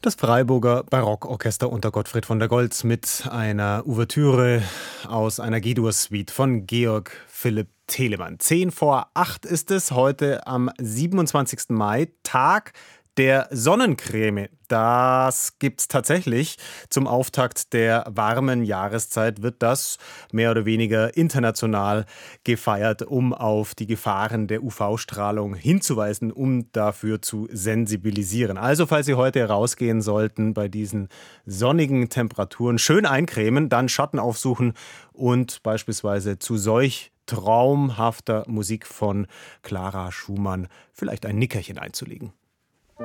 Das Freiburger Barockorchester unter Gottfried von der Goltz mit einer Ouvertüre aus einer G-Dur-Suite von Georg Philipp Telemann. 7:50 ist es heute am 27. Mai, Tag der Sonnencreme. Das gibt's tatsächlich. Zum Auftakt der warmen Jahreszeit wird das mehr oder weniger international gefeiert, um auf die Gefahren der UV-Strahlung hinzuweisen, um dafür zu sensibilisieren. Also, falls Sie heute rausgehen sollten bei diesen sonnigen Temperaturen, schön eincremen, dann Schatten aufsuchen und beispielsweise zu solch traumhafter Musik von Clara Schumann vielleicht ein Nickerchen einzulegen.